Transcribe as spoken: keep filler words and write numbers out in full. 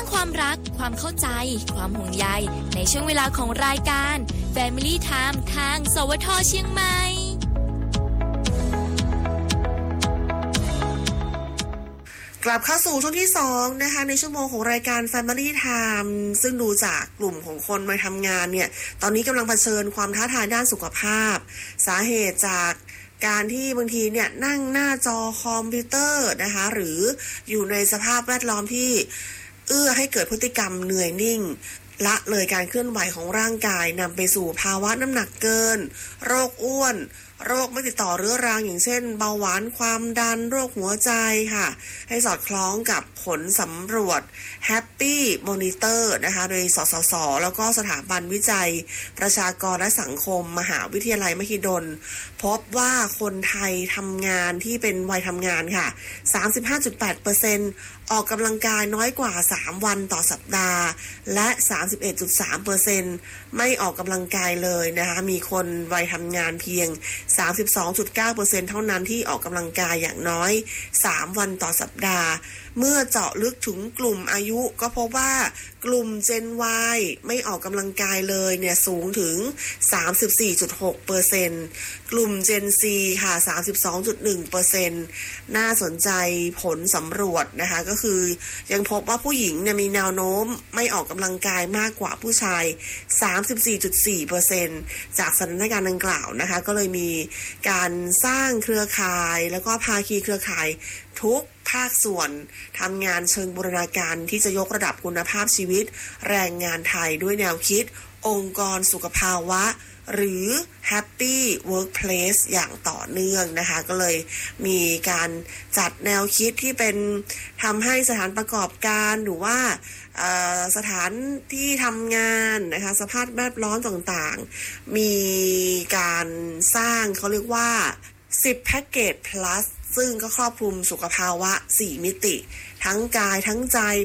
ความรักความเข้าใจความห่วงใยในช่วงเวลาของรายการ Family Time ทางสวทเชียงใหม่กลับเข้าสู่ช่วงที่สองนะคะในชั่วโมงของรายการ Family Time ซึ่งดูจากกลุ่มของคนวัยทำงานเนี่ยตอนนี้กำลังเผชิญความท้าทายด้านสุขภาพสาเหตุจากการที่บางทีเนี่ยนั่งหน้าจอคอมพิวเตอร์นะคะหรืออยู่ในสภาพแวดล้อมที่เอื้อให้เกิดพฤติกรรมเหนื่อยนิ่งละเลยการเคลื่อนไหวของร่างกายนำไปสู่ภาวะน้ำหนักเกินโรคอ้วนโรคไม่ติดต่อเรื้อรังอย่างเช่นเบาหวานความดันโรคหัวใจค่ะให้สอดคล้องกับผลสำรวจ Happy Monitor นะคะโดยสสสแล้วก็สถาบันวิจัยประชากรและสังคมมหาวิทยาลัยมหิดลพบว่าคนไทยทำงานที่เป็นวัยทำงานค่ะ สามสิบห้าจุดแปดเปอร์เซ็นต์ ออกกำลังกายน้อยกว่าสามวันต่อสัปดาห์และ สามสิบเอ็ดจุดสามเปอร์เซ็นต์ ไม่ออกกำลังกายเลยนะคะมีคนวัยทำงานเพียง สามสิบสองจุดเก้าเปอร์เซ็นต์ เท่านั้นที่ออกกำลังกายอย่างน้อยสามวันต่อสัปดาห์เมื่อเจาะลึกถึงกลุ่มอายุก็พบว่ากลุ่ม Gen Y ไม่ออกกำลังกายเลยเนี่ยสูงถึง สามสิบสี่จุดหกเปอร์เซ็นต์ กลุ่ม Gen Z ค่ะ สามสิบสองจุดหนึ่งเปอร์เซ็นต์ น่าสนใจผลสำรวจนะคะก็คือยังพบว่าผู้หญิงเนี่ยมีแนวโน้มไม่ออกกำลังกายมากกว่าผู้ชาย สามสิบสี่จุดสี่เปอร์เซ็นต์ จากสถานการณ์ดังกล่าวนะคะก็เลยมีการสร้างเครือข่ายแล้วก็ภาคีเครือข่ายทุกภาคส่วนทำงานเชิงบูรณาการที่จะยกระดับคุณภาพชีวิตแรงงานไทยด้วยแนวคิดองค์กรสุขภาวะหรือ Happy Workplace อย่างต่อเนื่องนะคะก็เลยมีการจัดแนวคิดที่เป็นทำให้สถานประกอบการหรือว่าสถานที่ทำงานนะคะสภาพแวดล้อมต่างๆมีการสร้างเขาเรียกว่าสิบแพ็กเกจ plusซึ่งก็ครอบคลุมสุขภาวะสี่มิติทั้งกายทั้งใจ